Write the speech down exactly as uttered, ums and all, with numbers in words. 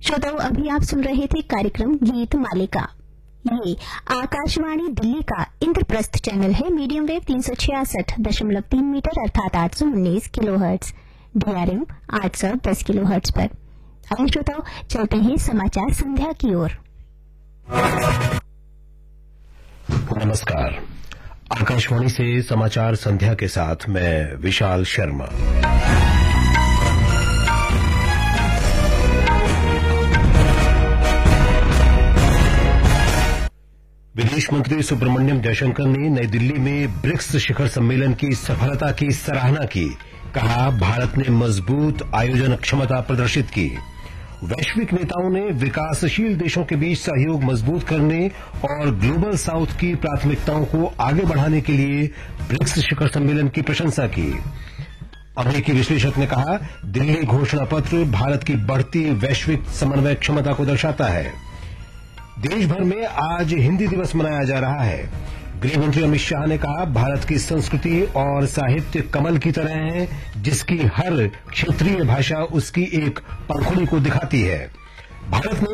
श्रोताओं, अभी आप सुन रहे थे कार्यक्रम गीत मालिका। ये आकाशवाणी दिल्ली का इंद्रप्रस्थ चैनल है। मीडियम वेव तीन सौ छियासठ दशमलव तीन मीटर अर्थात आठ सौ उन्नीस किलो हर्ट्ज, डीआरएम आठ सौ दस किलो हर्ट्ज पर। अब श्रोताओं, चलते हैं समाचार संध्या की ओर। नमस्कार, आकाशवाणी से समाचार संध्या के साथ मैं विशाल शर्मा। विदेश मंत्री सुब्रमण्यम जयशंकर ने नई दिल्ली में ब्रिक्स शिखर सम्मेलन की सफलता की सराहना की। कहा, भारत ने मजबूत आयोजन क्षमता प्रदर्शित की। वैश्विक नेताओं ने विकासशील देशों के बीच सहयोग मजबूत करने और ग्लोबल साउथ की प्राथमिकताओं को आगे बढ़ाने के लिए ब्रिक्स शिखर सम्मेलन की प्रशंसा की। अमेरिकी विश्लेषक ने कहा, दिल्ली घोषणा पत्र भारत की बढ़ती वैश्विक समन्वय क्षमता को दर्शाता है। देश भर में आज हिंदी दिवस मनाया जा रहा है। गृह मंत्री अमित शाह ने कहा, भारत की संस्कृति और साहित्य कमल की तरह है, जिसकी हर क्षेत्रीय भाषा उसकी एक पंखुड़ी को दिखाती है। भारत ने